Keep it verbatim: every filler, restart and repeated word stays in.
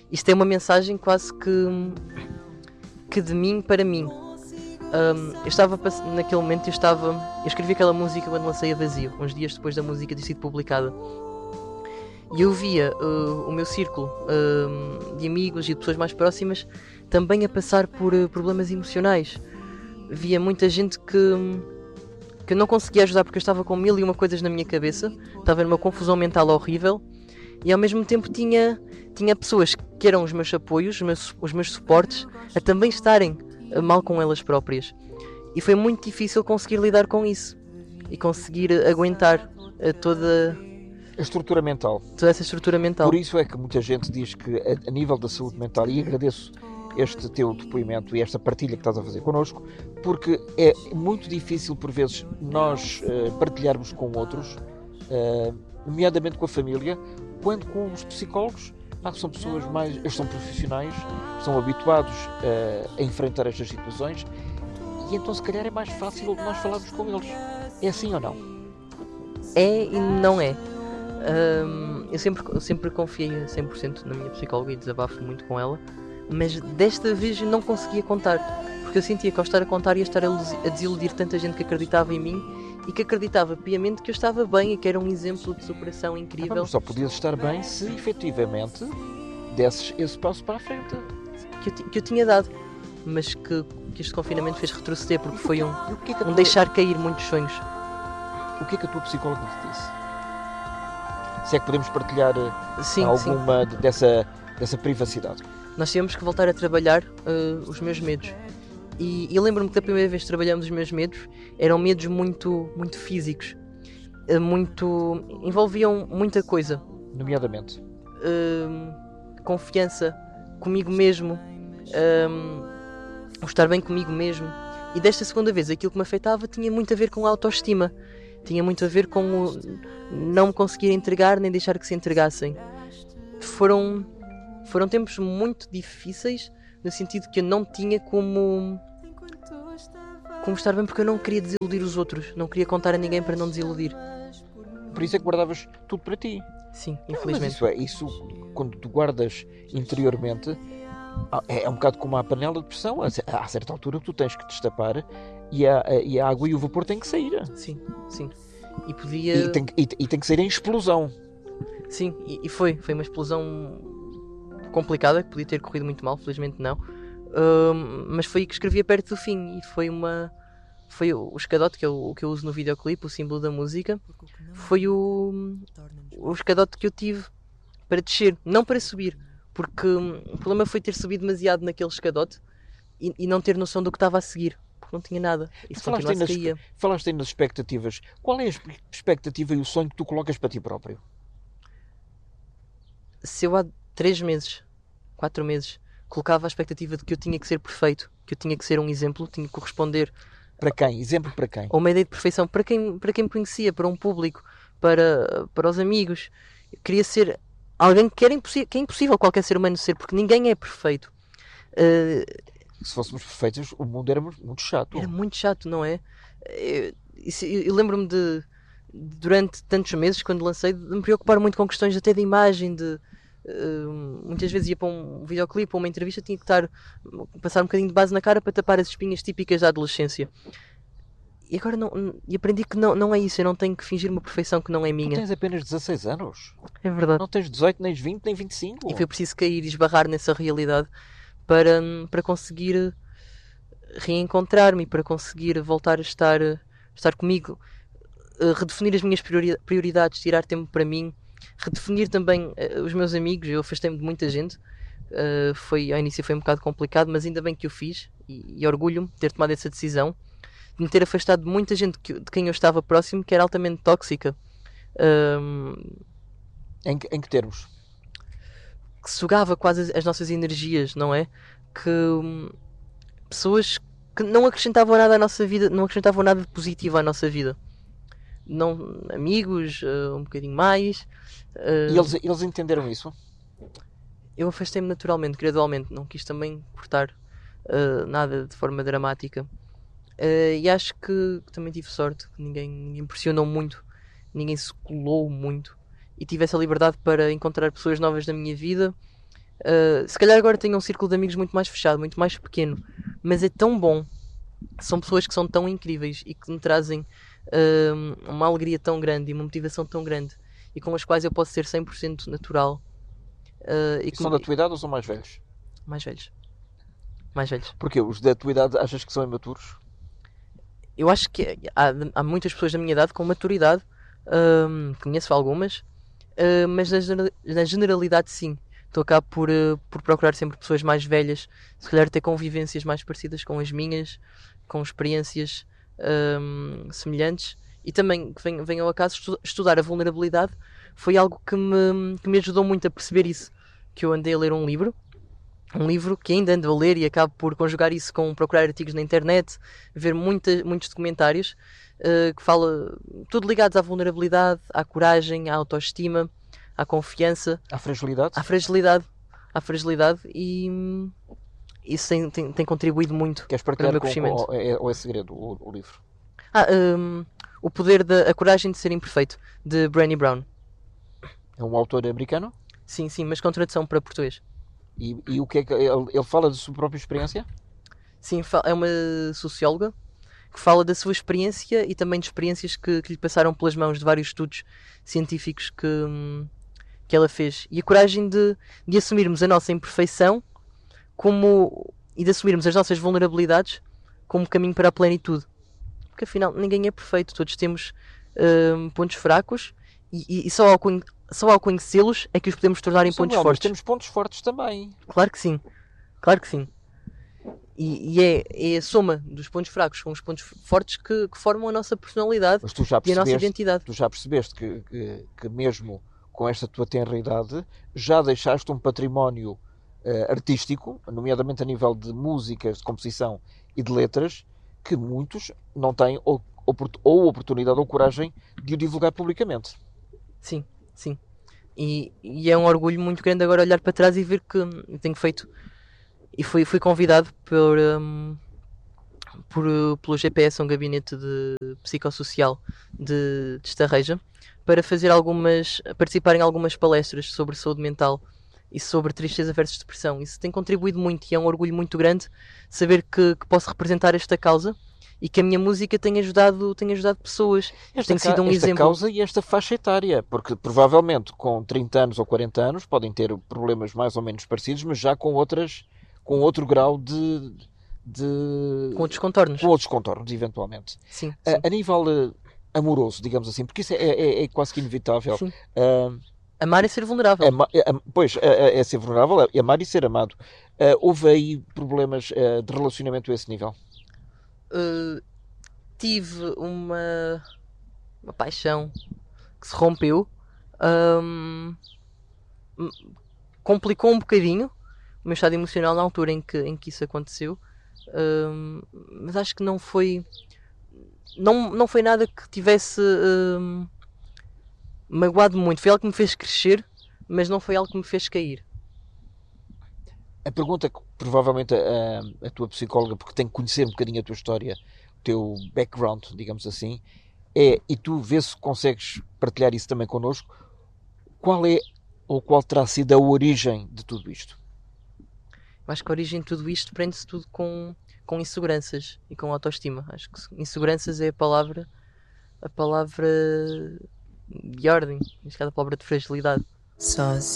isto é uma mensagem quase que, que de mim para mim. Um, eu estava, naquele momento, eu estava, eu escrevi aquela música quando lancei a Vazio, uns dias depois da música ter sido publicada. E eu via uh, o meu círculo uh, de amigos e de pessoas mais próximas também a passar por uh, problemas emocionais. Via muita gente que, que eu não conseguia ajudar porque eu estava com mil e uma coisas na minha cabeça, estava numa confusão mental horrível, e ao mesmo tempo tinha, tinha pessoas que eram os meus apoios, os meus, os meus suportes, a também estarem uh, mal com elas próprias. E foi muito difícil conseguir lidar com isso e conseguir uh, aguentar uh, toda... A estrutura mental. Toda essa estrutura mental. Por isso é que muita gente diz que a, a nível da saúde mental, e agradeço este teu depoimento e esta partilha que estás a fazer connosco, porque é muito difícil por vezes nós uh, partilharmos com outros, uh, nomeadamente com a família, quando com os psicólogos, ah, são pessoas mais, eles são profissionais, estão habituados uh, a enfrentar estas situações, e então se calhar é mais fácil nós falarmos com eles. É assim ou não? É e não é. Um, eu, sempre, eu sempre confiei a cem por cento na minha psicóloga e desabafo muito com ela, mas desta vez não conseguia contar, porque eu sentia que ao estar a contar ia estar a, a desiludir tanta gente que acreditava em mim e que acreditava piamente que eu estava bem e que era um exemplo de superação incrível. Ah, mas só podias estar bem se efetivamente desses esse passo para a frente que eu, que eu tinha dado, mas que, que este confinamento fez retroceder, porque foi um, que é que um tua... deixar cair muitos sonhos. O que é que a tua psicóloga te disse? Se é que podemos partilhar sim, alguma sim. Dessa, dessa privacidade. Nós tínhamos que voltar a trabalhar uh, os meus medos. E, e eu lembro-me que da primeira vez que trabalhamos os meus medos, eram medos muito, muito físicos. Uh, muito... envolviam muita coisa. Nomeadamente? Uh, confiança comigo mesmo. Uh, o estar bem comigo mesmo. E desta segunda vez, aquilo que me afetava tinha muito a ver com a autoestima. Tinha muito a ver com o não me conseguir entregar nem deixar que se entregassem. Foram, foram tempos muito difíceis, no sentido que eu não tinha como, como estar bem, porque eu não queria desiludir os outros. Não queria contar a ninguém para não desiludir. Por isso é que guardavas tudo para ti. Sim, Mas infelizmente. isso é, isso quando tu guardas interiormente, é, é um bocado como a panela de pressão. A certa altura tu tens que destapar e a, a, e a água e o vapor têm que sair. Sim, sim. E podia... E tem, e, e tem que sair em explosão. Sim, e, e foi. Foi uma explosão complicada, que podia ter corrido muito mal, felizmente não. Uh, mas foi que escrevia perto do fim. E foi uma... Foi o, o escadote, que é o, o que eu uso no videoclipe, o símbolo da música. Foi o, o escadote que eu tive para descer, não para subir. Porque hum, o problema foi ter subido demasiado naquele escadote e, e não ter noção do que estava a seguir. Não tinha nada. Isso falaste, aí nas, caía. falaste aí nas expectativas. Qual é a expectativa e o sonho que tu colocas para ti próprio? Se eu há três meses, quatro meses, colocava a expectativa de que eu tinha que ser perfeito, que eu tinha que ser um exemplo, tinha que corresponder... Para quem? Exemplo para quem? A uma ideia de perfeição, para quem, para quem me conhecia, para um público, para, para os amigos. Eu queria ser alguém que, era impossível, que é impossível qualquer ser humano ser, porque ninguém é perfeito. Uh, Se fôssemos perfeitos, o mundo era muito chato. Era muito chato, não é? Eu, eu, eu lembro-me de, durante tantos meses, quando lancei, de me preocupar muito com questões até de imagem, de... Uh, muitas vezes ia para um videoclipe ou uma entrevista, tinha que estar, passar um bocadinho de base na cara para tapar as espinhas típicas da adolescência. E agora não, e aprendi que não, não é isso. Eu não tenho que fingir uma perfeição que não é minha. Tu tens apenas dezasseis anos. É verdade. Não tens dezoito, nem vinte, nem vinte e cinco. E foi preciso cair e esbarrar nessa realidade para, para conseguir reencontrar-me, para conseguir voltar a estar, a estar comigo, a redefinir as minhas prioridades, tirar tempo para mim, redefinir também uh, os meus amigos. Eu afastei-me de muita gente. Uh, foi, ao início foi um bocado complicado, mas ainda bem que o fiz, e, e orgulho-me de ter tomado essa decisão, de me ter afastado de muita gente que, de quem eu estava próximo, que era altamente tóxica. Um, em, que, em que termos? Que sugava quase as, as nossas energias, não é? Que um, pessoas que não acrescentavam nada à nossa vida, não acrescentavam nada de positivo à nossa vida. Não, amigos, uh, um bocadinho mais. Uh, e eles, eles entenderam isso? Eu afastei-me naturalmente, gradualmente. Não quis também cortar uh, nada de forma dramática. Uh, e acho que, que também tive sorte, que ninguém, ninguém pressionou muito, ninguém se colou muito, e tive essa liberdade para encontrar pessoas novas na minha vida, Uh, se calhar agora tenho um círculo de amigos muito mais fechado, muito mais pequeno, mas é tão bom. São pessoas que são tão incríveis e que me trazem uh, uma alegria tão grande e uma motivação tão grande e com as quais eu posso ser cem por cento natural. Uh, e E que são me- da tua idade ou são mais velhos? Mais velhos. Mais velhos. Porque os da tua idade achas que são imaturos? Eu acho que há, há muitas pessoas da minha idade com maturidade, hum, conheço algumas, uh, mas na, genera- na generalidade sim. Estou cá por, uh, por procurar sempre pessoas mais velhas, se calhar ter convivências mais parecidas com as minhas, com experiências hum, semelhantes e também que venham, venham a caso estu- estudar a vulnerabilidade foi algo que me, que me ajudou muito a perceber isso. Que eu andei a ler um livro um livro que ainda ando a ler e acabo por conjugar isso com procurar artigos na internet, ver muita, muitos documentários uh, que fala tudo ligados à vulnerabilidade, à coragem, à autoestima, à confiança, Há fragilidade? à fragilidade, à fragilidade e hum, isso tem, tem, tem contribuído muito Queres para o partilhar meu com, crescimento. com, ou, é, ou é segredo o, o livro? Ah, hum, O Poder da a Coragem de Ser Imperfeito, de Brené Brown. É um autor americano? Sim, sim, mas com tradução para português. E, e o que é que ele, ele fala da sua própria experiência? Sim, fa- é uma socióloga que fala da sua experiência e também de experiências que, que lhe passaram pelas mãos de vários estudos científicos que, hum, que ela fez. E a coragem de, de assumirmos a nossa imperfeição como, e de assumirmos as nossas vulnerabilidades como caminho para a plenitude. Porque afinal ninguém é perfeito, todos temos hum, pontos fracos e, e- e só ao, conhe- só ao conhecê-los é que os podemos tornar em pontos Samuel, mas fortes. temos pontos fortes também. Claro que sim, claro que sim. E, e é, é a soma dos pontos fracos com os pontos fortes que, que formam a nossa personalidade Mas tu já e a nossa percebeste, identidade. tu já percebeste que, que, que mesmo com esta tua tenra idade já deixaste um património eh, artístico, nomeadamente a nível de músicas, de composição e de letras, que muitos não têm ou, opor- ou oportunidade ou coragem de o divulgar publicamente. Sim, sim. E, e é um orgulho muito grande agora olhar para trás e ver que hum, eu tenho feito. E fui, fui convidado por, hum, por, uh, pelo G P S, um gabinete de psicossocial de, de Estarreja, para fazer algumas, participar em algumas palestras sobre saúde mental e sobre tristeza versus depressão. Isso tem contribuído muito e é um orgulho muito grande saber que, que posso representar esta causa e que a minha música tem ajudado, tem ajudado pessoas. Esta, Tem sido um esta exemplo. causa e esta faixa etária, porque provavelmente com trinta anos ou quarenta anos podem ter problemas mais ou menos parecidos, mas já com outras, com outro grau de, de Com outros contornos. com outros contornos, eventualmente. Sim, A, sim. a nível uh, amoroso, digamos assim, porque isso é, é, é quase que inevitável. Sim. Uh, Amar é ser vulnerável. ama- é- am- pois, é, é ser vulnerável, é amar e ser amado. Uh, houve aí problemas uh, de relacionamento a esse nível? Uh, tive uma, uma paixão que se rompeu. Hum, complicou um bocadinho o meu estado emocional na altura em que, em que isso aconteceu. Hum, mas acho que não foi. Não, não foi nada que tivesse hum, magoado muito. Foi algo que me fez crescer, mas não foi algo que me fez cair. A pergunta que provavelmente a, a tua psicóloga, porque tem que conhecer um bocadinho a tua história, o teu background, digamos assim, é, e tu vê se consegues partilhar isso também connosco, qual é ou qual terá sido a origem de tudo isto? Eu acho que a origem de tudo isto prende-se tudo com, com inseguranças e com autoestima. Acho que inseguranças é a palavra a palavra de ordem, neste caso a palavra de fragilidade. Sozinho.